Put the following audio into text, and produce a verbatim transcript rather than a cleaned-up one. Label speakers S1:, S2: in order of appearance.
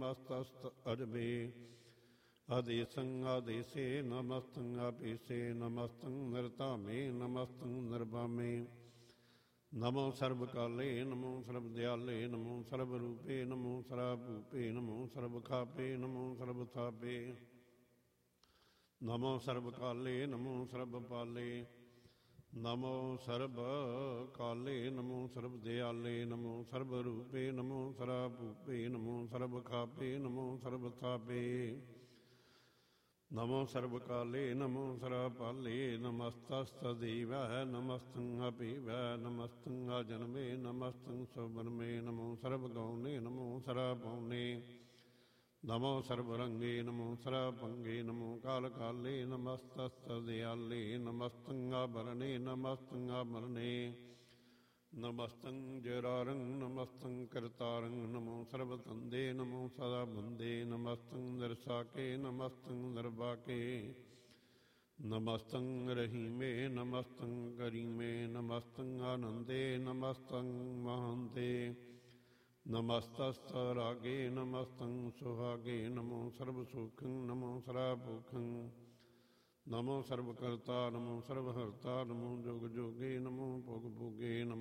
S1: ਨਮਸਤਸਤ ਅਜਬੇ ਆਦੇਸੰ ਆਦੇਸੇ ਨਮਸਤੰ ਆਪੇਸੇ ਨਮਸਤੰ ਨਿਰਧਾਮੇ ਨਮਸਤੰ ਨਿਰਭਾਮੇ ਨਮੋ ਸਰਬ ਕਾਲੇ ਨਮੋ ਸਰਬ ਦਿਆਲੇ ਨਮੋ ਸਰਬ ਰੂਪੇ ਨਮੋ ਸਰਬ ਭੂਪੇ ਨਮੋ ਸਰਬ ਖਾਪੇ ਨਮੋ ਸਰਬ ਥਾਪੇ ਨਮੋ ਸਰਬ ਕਾਲੇ ਨਮੋ ਸਰਬ ਪਾਲੇ ਨਮੋ ਸਰਬ ਕਾਲੇ ਨਮੋ ਸਰਬ ਦਿਆਲੇ ਨਮੋ ਸਰਬ ਰੂਪੇ ਨਮੋ ਸਰਬ ਭੂਪੇ ਨਮੋ ਸਰਬ ਖਾਪੇ ਨਮੋ ਸਰਬ ਥਾਪੇ ਨਮੋ ਸਰਬ ਕਾਲੇ ਨਮੋ ਸਰਬ ਪਾਲੇ ਨਮਸਤਸਤਦੇਵੈ ਨਮਸਤੰ ਆਪੇਵੈ ਨਮਸਤੰ ਆਜਨਮੇ ਨਮਸਤੰ ਸੁਬਰਮੇ ਨਮੋ ਸਰਬ ਗੌਨੇ ਨਮੋ ਸਰਬ ਪੌਨੇ ਨਮੋ ਸਰਬ ਰੰਗੇ ਨਮੋ ਸਰਬ ਭੰਗੇ ਨਮੋ ਕਾਲ ਕਾਲੇ ਨਮਸਤਸਤਦਿਆਲੇ ਨਮਸਤੰ ਆਭਰਣੇ ਨਮਸਤੰ ਆਭਰਣੇ ਨਮਸਤੰ ਜਰਾਰੰ ਨਮਸਤੰ ਕਰਤਾਰੰ ਨਮੋ ਸਰਬ ਤੰਦੇ ਨਮੋ ਸਦਾ ਬੰਦੇ ਨਮਸਤੰ ਨਿਰਸਾਕੇ ਨਮਸਤੰ ਨਿਰਬਾਕੇ ਨਮਸਤੰ ਰਹੀਮੇ ਨਮਸਤੰ ਕਰੀਮੇ ਨਮਸਤੰ ਆਨੰਦੇ ਨਮਸਤੰ ਮਹਾਂਤੇ ਨਮਸਤਸਤ ਰਾਗੇ ਨਮਸਤੰ ਸੁਹਾਗੇ ਨਮੋ ਸਰਬ ਸੁਖੰ ਨਮੋ ਸਰਬ ਭੁਖੰ ਨਮੋ ਸਰਬ ਕਰਤਾ ਨਮੋ ਸਰਬ ਹਰਤਾ ਨਮੋ ਜੁਗ ਜੋਗੇ ਨਮੋ ਭੁਗ ਭੁਗੇ ਨਮੋ